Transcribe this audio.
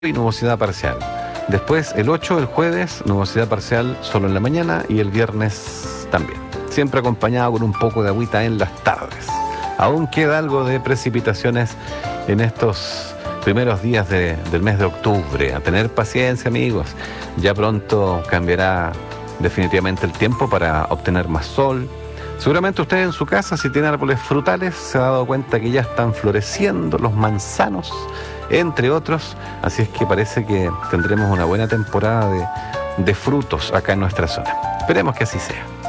y nubosidad parcial. Después el 8, el jueves, nubosidad parcial solo en la mañana y el viernes también. Siempre acompañado con un poco de agüita en las tardes. Aún queda algo de precipitaciones en estos primeros días del mes de octubre. A tener paciencia, amigos. Ya pronto cambiará definitivamente el tiempo para obtener más sol. Seguramente usted en su casa, si tiene árboles frutales, se ha dado cuenta que ya están floreciendo los manzanos, entre otros. Así es que parece que tendremos una buena temporada de frutos acá en nuestra zona. Esperemos que así sea.